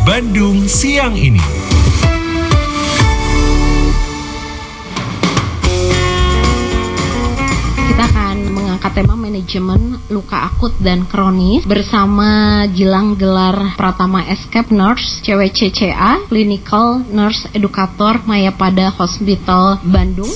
Bandung siang ini. Kita akan mengangkat tema manajemen luka akut dan kronis bersama Gilang Gelar Pratama Escape Nurse CWCCA Clinical Nurse Educator Mayapada Hospital Bandung.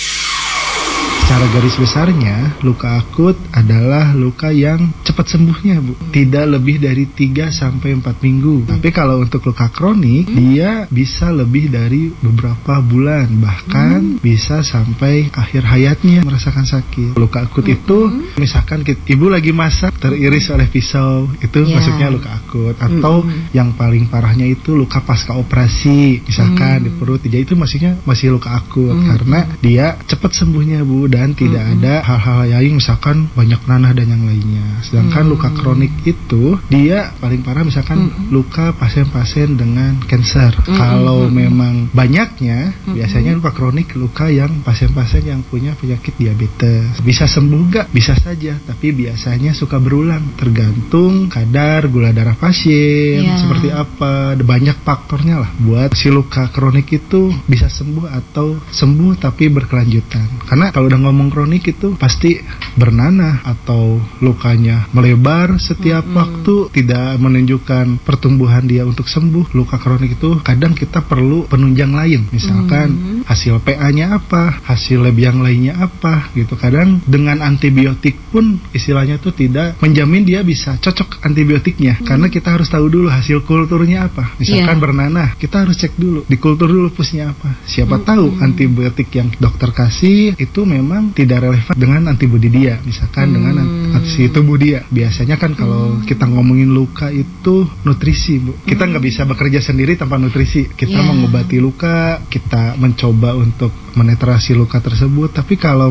Secara garis besarnya, luka akut adalah luka yang cepat sembuhnya, Bu. Tidak lebih dari 3-4 minggu. Tapi kalau untuk luka kronik, dia bisa lebih dari beberapa bulan. Bahkan bisa sampai akhir hayatnya merasakan sakit. Luka akut itu, misalkan ibu lagi masak, teriris oleh pisau, itu masuknya luka akut. Atau yang paling parahnya itu luka pasca operasi, misalkan di perut. Jadi itu masih luka akut. Karena dia cepat sembuhnya, Bu. Dan tidak ada hal-hal lain, misalkan banyak nanah dan yang lainnya. Sedangkan luka kronik itu dia paling parah, misalkan luka pasien-pasien dengan kanker. Kalau memang banyaknya, biasanya luka kronik luka yang pasien-pasien yang punya penyakit diabetes. Bisa sembuh gak? Bisa saja, tapi biasanya suka berulang, tergantung kadar gula darah pasien seperti apa. Banyak faktornya lah buat si luka kronik itu bisa sembuh atau sembuh tapi berkelanjutan. Karena kalau udah ngomong kronik itu pasti bernanah atau lukanya melebar setiap waktu, tidak menunjukkan pertumbuhan dia untuk sembuh. Luka kronik itu kadang kita perlu penunjang lain, misalkan hasil PA-nya apa, hasil lab yang lainnya apa gitu. Kadang dengan antibiotik pun istilahnya tuh tidak menjamin dia bisa cocok antibiotiknya, karena kita harus tahu dulu hasil kulturnya apa. Misalkan bernanah, kita harus cek dulu di kultur dulu pusnya apa. Siapa tahu antibiotik yang dokter kasih itu memang tidak relevan dengan antibodi dia, misalkan dengan anti tubuh dia. Biasanya kan kalau kita ngomongin luka itu nutrisi, Bu. Kita nggak bisa bekerja sendiri tanpa nutrisi. Kita mengobati luka, kita mencoba untuk menetrasi luka tersebut. Tapi kalau